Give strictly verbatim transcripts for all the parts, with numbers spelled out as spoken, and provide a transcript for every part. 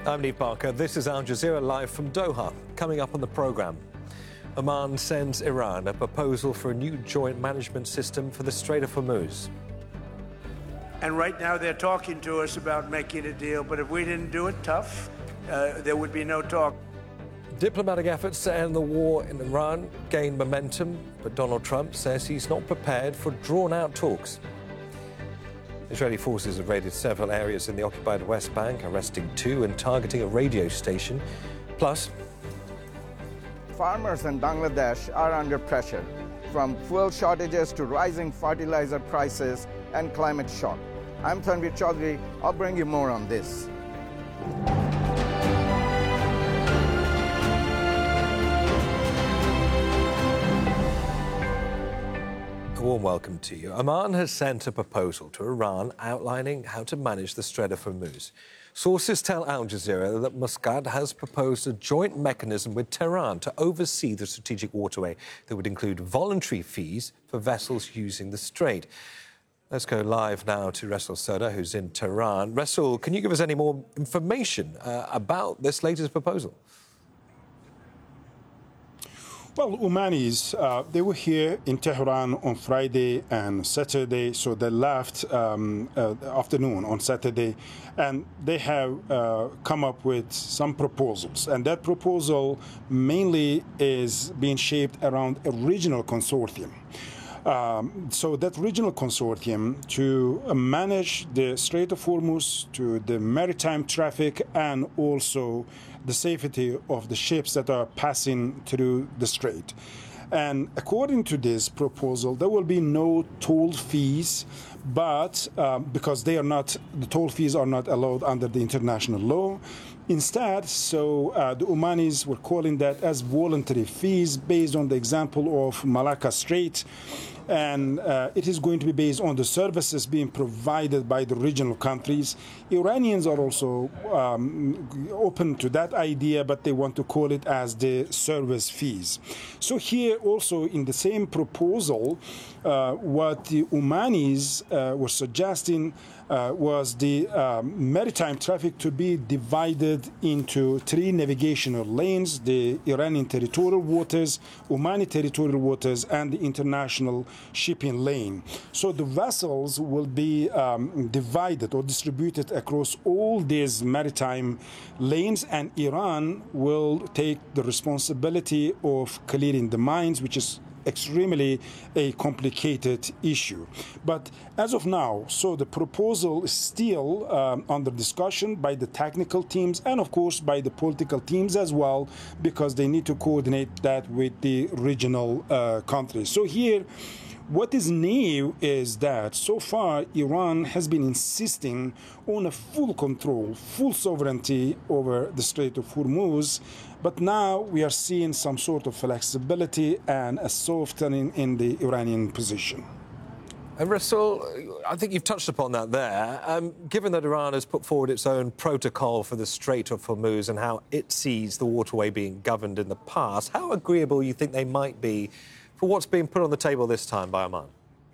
I'm Neve Barker. This is Al Jazeera live from Doha. Coming up on the programme, Oman sends Iran a proposal for a new joint management system for the Strait of Hormuz. And right now they're talking to us about making a deal, but if we didn't do it tough, uh, there would be no talk. Diplomatic efforts to end the war in Iran gain momentum, but Donald Trump says he's not prepared for drawn-out talks. Israeli forces have raided several areas in the occupied West Bank, arresting two and targeting a radio station. Plus, farmers in Bangladesh are under pressure, from fuel shortages to rising fertilizer prices and climate shock. I'm Tanvir Chaudhary. I'll bring you more on this. A warm welcome to you. Oman has sent a proposal to Iran outlining how to manage the Strait of Hormuz. Sources tell Al Jazeera that Muscat has proposed a joint mechanism with Tehran to oversee the strategic waterway that would include voluntary fees for vessels using the strait. Let's go live now to Resul Soda, who's in Tehran. Resul, can you give us any more information uh, about this latest proposal? Well, Omanis, uh, they were here in Tehran on Friday and Saturday, so they left um, uh, afternoon on Saturday, and they have uh, come up with some proposals. And that proposal mainly is being shaped around a regional consortium. Um, so that regional consortium to manage the Strait of Hormuz, to the maritime traffic, and also the safety of the ships that are passing through the strait. And according to this proposal, there will be no toll fees, but uh, because they are not, the toll fees are not allowed under the international law. Instead, so uh, the Omanis were calling that as voluntary fees based on the example of Malacca Strait. And uh, it is going to be based on the services being provided by the regional countries. Iranians are also um, open to that idea, but they want to call it as the service fees. So here also in the same proposal, uh, what the Omanis uh, were suggesting uh, was the um, maritime traffic to be divided into three navigational lanes: the Iranian territorial waters, Omani territorial waters, and the international shipping lane. So the vessels will be um, divided or distributed across all these maritime lanes, and Iran will take the responsibility of clearing the mines, which is extremely a complicated issue. But as of now, so the proposal is still um, under discussion by the technical teams and, of course, by the political teams as well, because they need to coordinate that with the regional uh, countries. So here, what is new is that so far Iran has been insisting on a full control, full sovereignty over the Strait of Hormuz, but now we are seeing some sort of flexibility and a softening in the Iranian position. And Resul, I think you've touched upon that there. Um, given that Iran has put forward its own protocol for the Strait of Hormuz and how it sees the waterway being governed in the past, how agreeable you think they might be for what's being put on the table this time by Oman?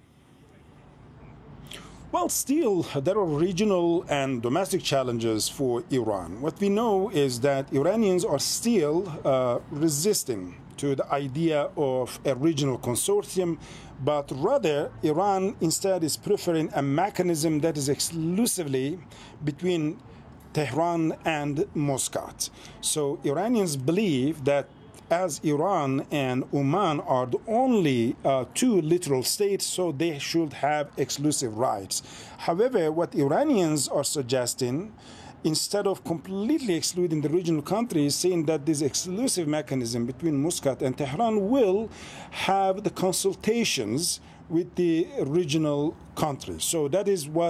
Well, still, there are regional and domestic challenges for Iran. What we know is that Iranians are still uh, resisting to the idea of a regional consortium, but rather Iran instead is preferring a mechanism that is exclusively between Tehran and Muscat. So Iranians believe that as Iran and Oman are the only uh, two littoral states, so they should have exclusive rights. However, what Iranians are suggesting, instead of completely excluding the regional countries, saying that this exclusive mechanism between Muscat and Tehran will have the consultations with the regional countries. So that is what